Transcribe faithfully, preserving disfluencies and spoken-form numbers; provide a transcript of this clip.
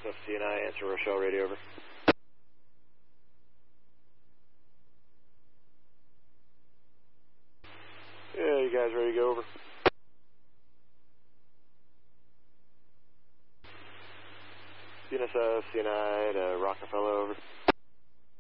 C S F C N I, answer Rochelle radio, over. Yeah, you guys ready to go, over? C N S F C N I to Rockefeller, over.